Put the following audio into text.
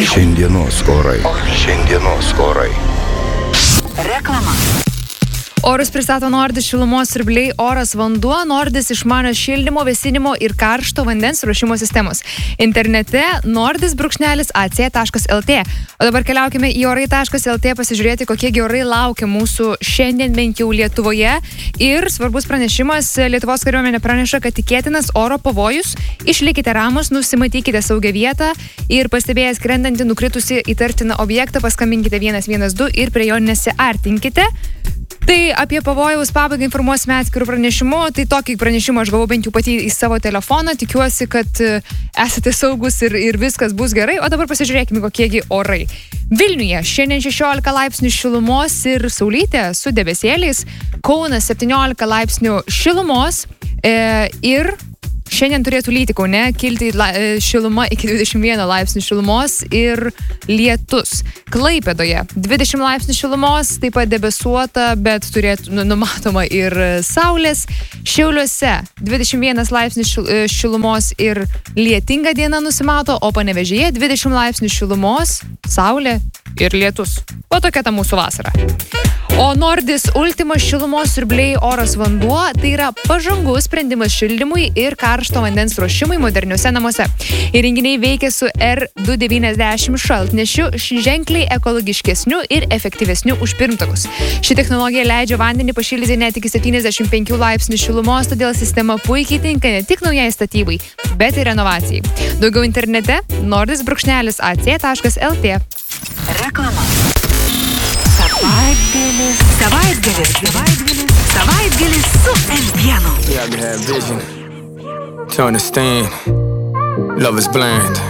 Šiandienos orai. Reklama. Orus pristato Nordis šilumos siurbliai, oras vanduo, Nordis išmanios šildymo, vėsinimo ir karšto vandens ruošimo sistemos. Internete nordis.ac.lt. O dabar keliaukime į orai.lt pasižiūrėti, kokie orai laukia mūsų šiandien bent jau Lietuvoje. Ir svarbus pranešimas, Lietuvos kariuomenė praneša, kad tikėtinas oro pavojus. Išlikite ramus, nusimatykite saugią vietą ir pastebėję skrendantį nukritusi įtartiną objektą paskambinkite 112 ir prie jo nesiartinkite. Tai apie pavojaus pabaigą informuosime atskirų pranešimų. Tai tokį pranešimą aš gavau bent jau pati į savo telefoną. Tikiuosi, kad esate saugus ir viskas bus gerai. O dabar pasižiūrėkime, kokiegi orai. Vilniuje šiandien 16 laipsnių šilumos ir saulytė su debesėliais. Kaunas 17 laipsnių šilumos ir šiandien turėtų lyti Kaune, kilti šiluma iki 21 laipsnių šilumos ir lietus. Klaipėdoje 20 laipsnių šilumos, taip pat debesuota, bet turėtų numatoma ir saulės. Šiauliuose 21 laipsnių šilumos ir lietinga diena nusimato, o Panevėžyje 20 laipsnių šilumos, saulė ir lietus. O tokia ta mūsų vasara. O Nordis Ultima šilumos siurbliai, oras vanduo, tai yra pažangus sprendimas šildymui ir karšto vandens ruošimui moderniuose namuose. Įrenginiai veikia su R290 šaltnešiu, ženkliai ekologiškesniu ir efektyvesniu už pirmtakus. Ši technologija leidžia vandenį pašildyti net iki 75 laipsnių šilumos, todėl sistema puikiai tinka ne tik naujai statybai, bet ir renovacijai. Daugiau internete nordis.ac.lt. Reklama. Savaitgalis su Elvienu. You have to have vision to understand love is blind.